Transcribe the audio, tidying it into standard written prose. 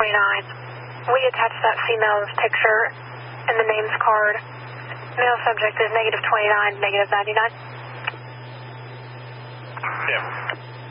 29. We attached that female's picture and the names card. Male subject is -29, -99. Yeah.